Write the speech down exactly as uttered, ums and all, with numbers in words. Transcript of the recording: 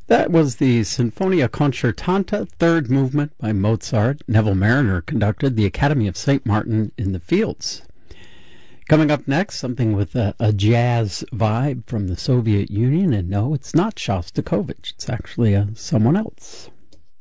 That was the Sinfonia Concertante, third movement by Mozart. Neville Marriner conducted the Academy of Saint Martin in the Fields. Coming up next, something with a, a jazz vibe from the Soviet Union. And no, it's not Shostakovich. It's actually uh, someone else.